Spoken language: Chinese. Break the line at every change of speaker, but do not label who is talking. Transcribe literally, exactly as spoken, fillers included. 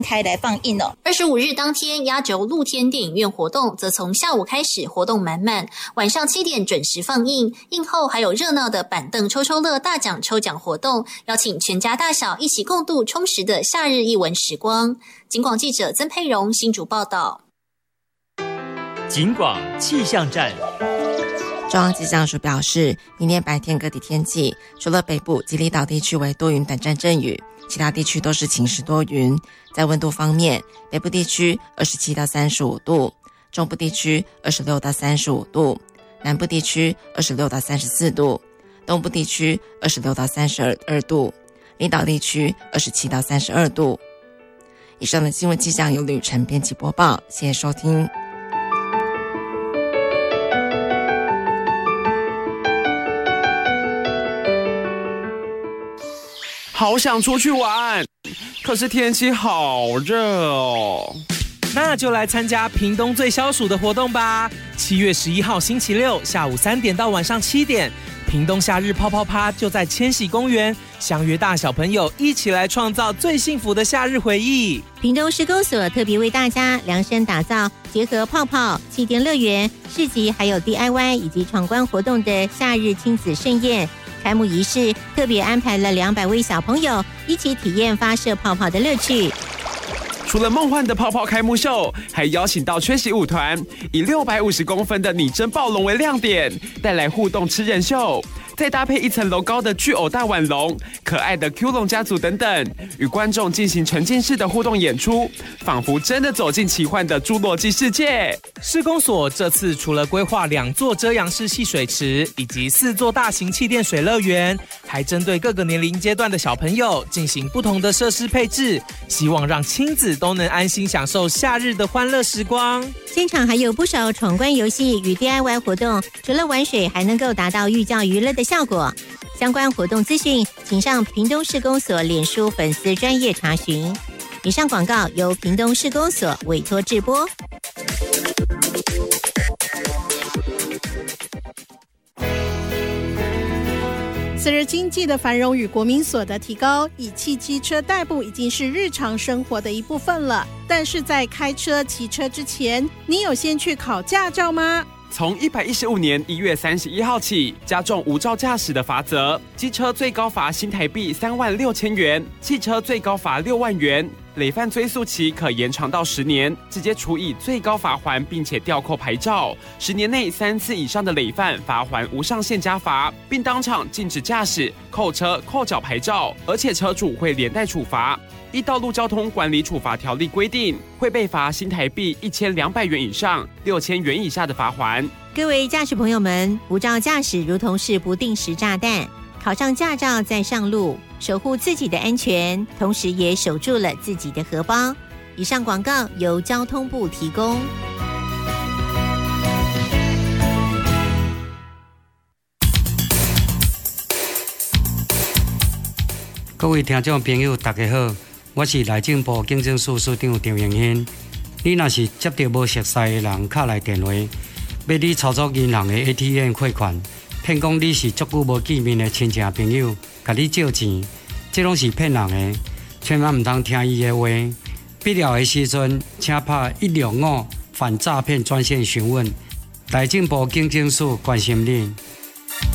开来放映了。
二十五日当天，压轴露天电影院活动则从下午开始，活动满满，晚上七点准时放映。映后还有热闹的板凳抽抽乐大奖抽奖活动，邀请全家大小一起共度充实的夏日艺文时光。警广记者曾佩蓉新竹报道。
警广气象站。
中央气象署表示，明天白天各地天气，除了北部及离岛地区为多云短暂阵雨，其他地区都是晴时多云。在温度方面，北部地区二十七到三十五度，中部地区二十六到三十五度，南部地区二十六到三十四度，东部地区二十六到三十二度，离岛地区二十七到三十二度。以上的新闻气象由吕晨编辑播报，谢谢收听。
好想出去玩，可是天气好热哦。
那就来参加屏东最消暑的活动吧！七月十一号星期六下午三点到晚上七点，屏东夏日泡泡趴就在千禧公园，相约大小朋友一起来创造最幸福的夏日回忆。
屏东施工所特别为大家量身打造结合泡泡、气垫乐园、市集还有 D I Y 以及闯关活动的夏日亲子盛宴。开幕仪式特别安排了两百位小朋友一起体验发射泡泡的乐趣。
除了梦幻的泡泡开幕秀，还邀请到缺席舞团，以六百五十公分的拟真暴龙为亮点，带来互动吃人秀，再搭配一层楼高的巨偶大腕龙、可爱的 Q 龙家族等等，与观众进行沉浸式的互动演出，仿佛真的走进奇幻的侏罗纪世界。
施工所这次除了规划两座遮阳式戏水池以及四座大型气垫水乐园，还针对各个年龄阶段的小朋友进行不同的设施配置，希望让亲子都能安心享受夏日的欢乐时光。
现场还有不少闯关游戏与 D I Y 活动，除了玩水还能够达到寓教于乐的效果。相关活动资讯请上屏东市公所脸书粉丝专页查询。以上广告由屏东市公所委托制播。
此日经济的繁荣与国民所得提高，以汽机车代步已经是日常生活的一部分了。但是在开车、骑车之前，你有先去考驾照吗？
从一百一十五年一月三十一号起，加重无照驾驶的罚则，机车最高罚新台币三万六千元，汽车最高罚六万元。累犯追诉期可延长到十年，直接处以最高罚锾，并且吊扣牌照。十年内三次以上的累犯，罚锾无上限加罚，并当场禁止驾驶、扣车、扣缴牌照，而且车主会连带处罚。依道路交通管理处罚条例规定，会被罚新台币一千两百元以上六千元以下的罚锾。
各位驾驶朋友们，无照驾驶如同是不定时炸弹，考上驾照再上路，守护自己的安全，同时也守住了自己的荷包。以上广告由交通部提供。
各位听众朋友大家好，我是内政部警政署署长张永兴。你若是接到无熟悉的人敲来电话，要你操作银行的 A T M 汇款，骗讲你是足久无见面的亲戚朋友，甲你借钱，这拢是骗人的，千万唔通听伊的话。必要的时阵，请拍一六五反诈骗专线询问。内政部警政署关心你。